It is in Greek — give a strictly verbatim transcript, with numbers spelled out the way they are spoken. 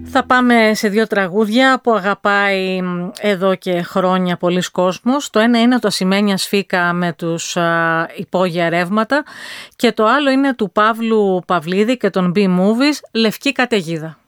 Θα πάμε σε δύο τραγούδια που αγαπάει εδώ και χρόνια πολλοί κόσμος. Το ένα είναι το Ασημένια Σφίκα με τους α, υπόγεια ρεύματα και το άλλο είναι του Παύλου Παυλίδη και των B-Movies, Λευκή Καταιγίδα.